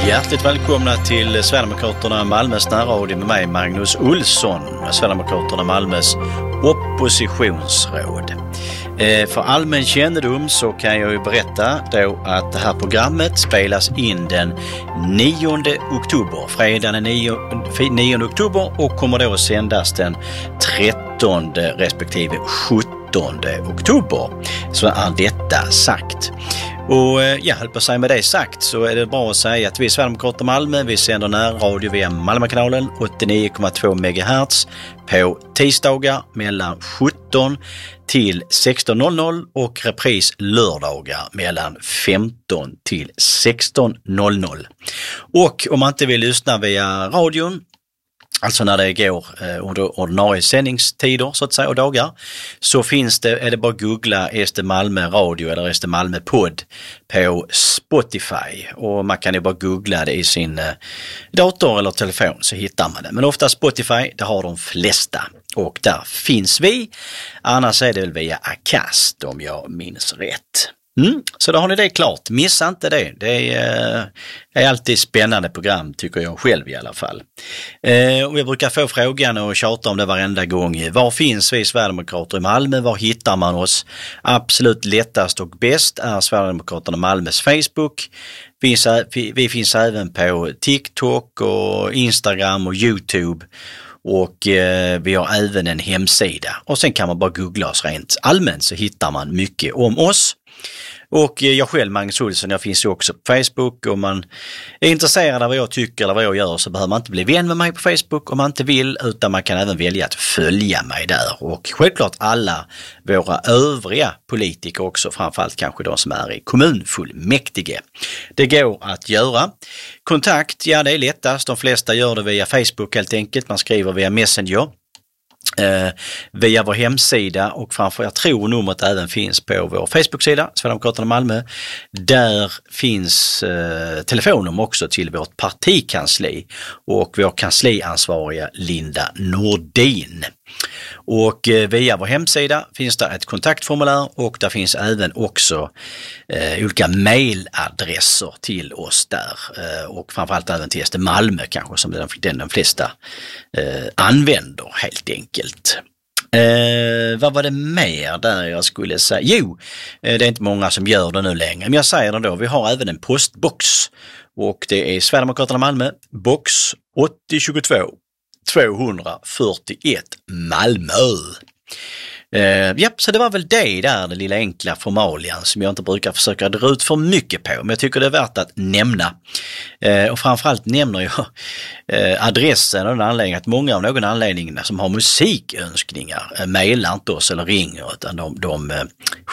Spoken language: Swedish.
Hjärtligt välkomna till Sverigedemokraterna Malmös närradio med mig Magnus Olsson, Sverigedemokraterna Malmös oppositionsråd. För allmän kännedom så kan jag ju berätta då att det här programmet spelas in den 9 oktober, fredag den 9 oktober, och kommer då sändas den 13 respektive 17 oktober. Så är detta sagt. Och jag höll på att säga, med det sagt så är det bra att säga att vi är Sverigedemokrater Malmö. Vi sänder närradio via Malmökanalen 89,2 MHz på tisdagar mellan 17 till 16.00 och repris lördagar mellan 15 till 16.00. Och om man inte vill lyssna via radion, alltså när det går under ordinarie sändningstider så att säga och dagar, så är det bara att googla SD Malmö Radio eller SD Malmö podd på Spotify, och man kan ju bara googla det i sin dator eller telefon så hittar man det. Men ofta Spotify, det har de flesta, och där finns vi. Annars är det väl via Acast om jag minns rätt. Så då har ni det klart. Missa inte det. Det är alltid spännande program, tycker jag själv i alla fall. Och jag brukar få frågan och tjata om det varenda gång. Var finns vi Sverigedemokrater i Malmö? Var hittar man oss? Absolut lättast och bäst är Sverigedemokraterna Malmös Facebook. Vi finns även på TikTok och Instagram och YouTube. Och vi har även en hemsida. Och sen kan man bara googla oss rent allmänt så hittar man mycket om oss. Och jag själv, Magnus Olsson, jag finns ju också på Facebook. Om man är intresserad av vad jag tycker eller vad jag gör så behöver man inte bli vän med mig på Facebook om man inte vill, utan man kan även välja att följa mig där. Och självklart alla våra övriga politiker också, framförallt kanske de som är i kommunfullmäktige. Det går att göra. Kontakt, ja det är lättast. De flesta gör det via Facebook helt enkelt. Man skriver via Messenger. Via vår hemsida, och framför, jag tror numret även finns på vår Facebook-sida Sverigedemokraterna Malmö. Där finns telefonnummer också till vårt partikansli och vår kansliansvariga Linda Nordin. Och via vår hemsida finns det ett kontaktformulär, och där finns även också olika mailadresser till oss där, och framförallt även till SD Malmö kanske, som de flesta använder helt enkelt. Vad var det mer där jag skulle säga? Jo, det är inte många som gör det nu längre, men jag säger det då. Vi har även en postbox, och det är Sverigedemokraterna Malmö, box 8022 241 Malmö. Så det var väl det där, den lilla enkla formalian som jag inte brukar försöka dra ut för mycket på, men jag tycker det är värt att nämna. Och framförallt nämner jag adressen och den anledningen att många av någon anledning som har musikönskningar mejlar inte oss eller ringer, utan de